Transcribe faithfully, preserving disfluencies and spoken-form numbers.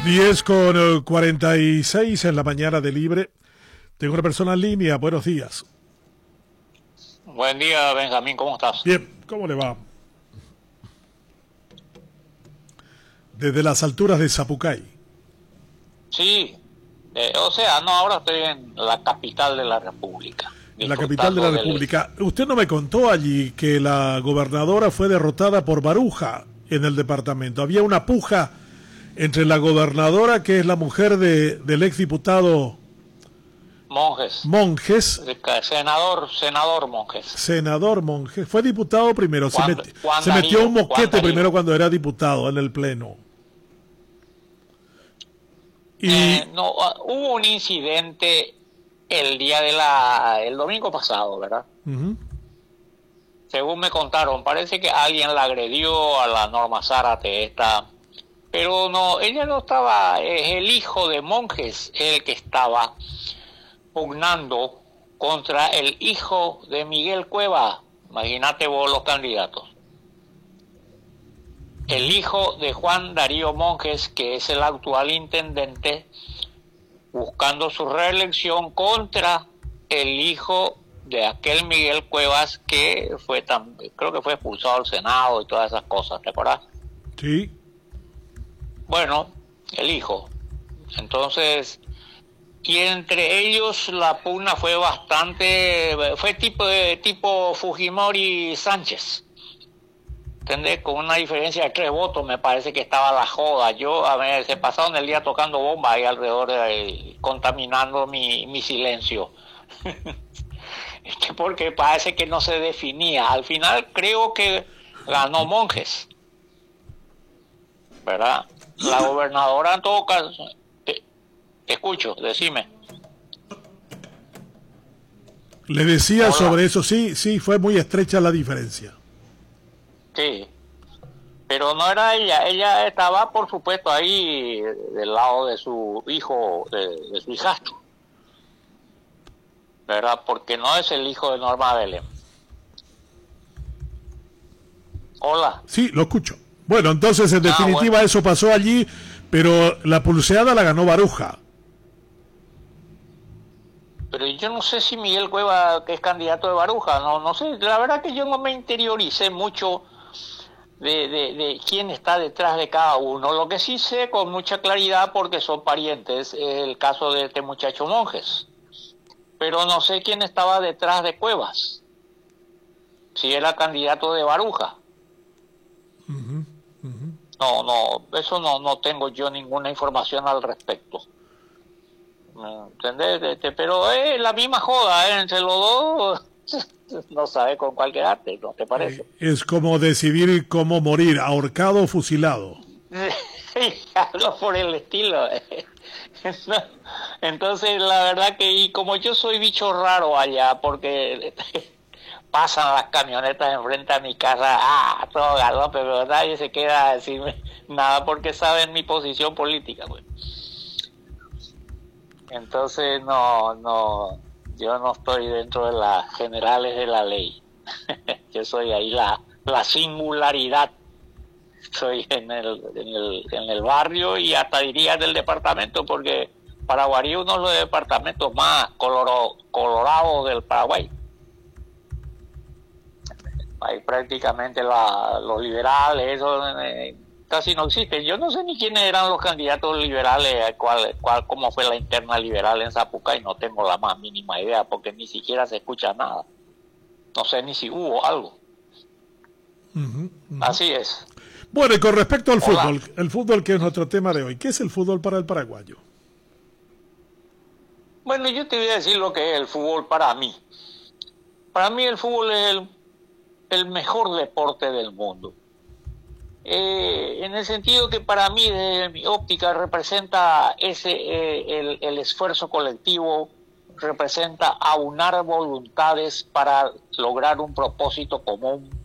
diez con eh, cuarenta y seis en la mañana de Libre. Tengo una persona en línea. Buenos días. Buen día, Benjamín, ¿cómo estás? Bien, ¿cómo le va? Desde las alturas de Zapucay. Sí, eh, o sea, no, ahora estoy en la capital de la República. En la capital de la disfrutando del- República. Usted no me contó allí que la gobernadora fue derrotada por Baruja en el departamento. Había una puja entre la gobernadora, que es la mujer de, del exdiputado Monjes, Monjes, de ca- senador, senador Monjes. senador Monjes. Fue diputado primero. Se, Juan- meti- Juan se metió Darío, un Juan mosquete Darío. primero cuando era diputado en el pleno. Y Eh, no, ah, hubo un incidente el día de la, el domingo pasado, ¿verdad? ujú, Según me contaron, parece que alguien la agredió a la Norma Zárate esta, pero no, ella no estaba, es el hijo de Monjes el que estaba pugnando contra el hijo de Miguel Cueva. Imagínate vos los candidatos. El hijo de Juan Darío Monjes, que es el actual intendente, buscando su reelección contra el hijo de aquel Miguel Cuevas que fue tan, creo que fue expulsado del Senado y todas esas cosas, ¿te acuerdas? sí, Bueno, el hijo. Entonces, y entre ellos la pugna fue bastante, fue tipo de tipo Fujimori Sánchez. ¿Entendés? Con una diferencia de tres votos me parece que estaba la joda. Yo, a ver, se pasaron el día tocando bombas ahí alrededor, de, contaminando mi, mi silencio. Este, porque parece que no se definía. Al final creo que ganó Monjes, ¿verdad? La gobernadora en todo caso, te, te escucho, decime. le decía Hola. sobre eso. Sí, sí, fue muy estrecha la diferencia. Sí, pero no era ella, ella estaba por supuesto ahí del lado de su hijo, de, de su hijastro, ¿verdad? Porque no es el hijo de Norma Belén. Hola. Sí, lo escucho. Bueno, entonces en Ah, definitiva bueno. eso pasó allí, pero la pulseada la ganó Baruja. Pero yo no sé si Miguel Cueva, que es candidato de Baruja, no, no sé, la verdad que yo no me interioricé mucho de, de, de quién está detrás de cada uno. Lo que sí sé con mucha claridad, porque son parientes, es el caso de este muchacho Monjes. Pero no sé quién estaba detrás de Cuevas, si era candidato de Baruja. Ujú, ujú. No, no, eso no, no tengo yo ninguna información al respecto. ¿Me ¿Entendés? Este, pero es la misma joda, ¿eh? Entre los dos, no sabe con cuál quedarte, ¿no te parece? Es como decidir cómo morir, ahorcado o fusilado. Sí, algo por el estilo. No, entonces, la verdad que, y como yo soy bicho raro allá, porque pasan las camionetas enfrente a mi casa, ah, todo galope, pero nadie se queda a decirme nada porque saben mi posición política, pues. Entonces, no, no, yo no estoy dentro de las generales de la ley. Yo soy ahí la, la singularidad. Soy en el, en el en el barrio y hasta diría del departamento, porque Paraguarí es uno de los departamentos más coloro, colorados del Paraguay. Ahí prácticamente la, los liberales, eso eh, casi no existe. Yo no sé ni quiénes eran los candidatos liberales, cuál, cuál, cómo fue la interna liberal en Zapucay, no tengo la más mínima idea, porque ni siquiera se escucha nada. No sé ni si hubo algo. Ujú, ujú. Así es. Bueno, y con respecto al Hola. fútbol, el fútbol que es nuestro tema de hoy, ¿qué es el fútbol para el paraguayo? Bueno, yo te voy a decir lo que es el fútbol para mí. Para mí el fútbol es el, el mejor deporte del mundo. Eh, en el sentido que para mí, desde mi óptica, representa ese eh, el, el esfuerzo colectivo, representa aunar voluntades para lograr un propósito común,